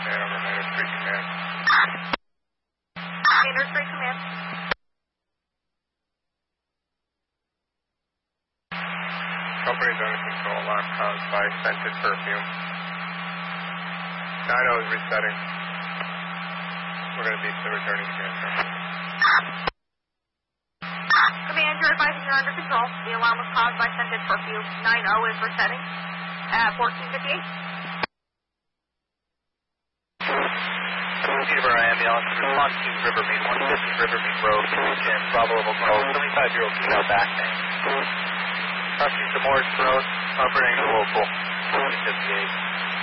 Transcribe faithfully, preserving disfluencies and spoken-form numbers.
And over Maynard Street Command. Maynard Street Command. Company's under control. Alarm caused by scented perfume. nine oh is resetting. We're going to beat the returning transfer. Command, you're advising you're under control. The alarm was caused by scented perfume. nine oh is resetting at fourteen fifty-eight. Peterborough, I am the officer. Response to Rivermead, one fifty Rivermead Road, in Bravo Level Control, seventy-five-year-old female back pain. Crossing to Morris Road, operating the local, fourteen fifty-eight.